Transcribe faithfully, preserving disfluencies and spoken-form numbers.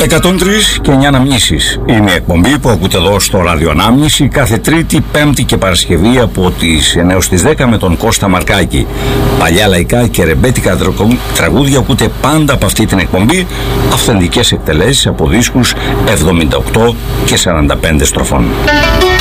εκατόν τρία και εννιά αναμνήσεις. Είναι η εκπομπή που ακούτε εδώ στο Ράδιο Ανάμνηση κάθε Τρίτη, Πέμπτη και Παρασκευή από τις εννιά έως τις δέκα με τον Κώστα Μαρκάκη. Παλιά λαϊκά και ρεμπέτικα τραγούδια ακούτε πάντα από αυτή την εκπομπή, αυθεντικές εκτελέσεις από δίσκους εβδομήντα οκτώ και σαράντα πέντε στροφών.